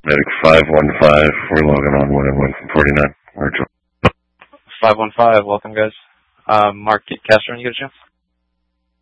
Medic 515, we're logging on 101 from 49. 515, welcome guys. Mark, Castro, when you get a chance?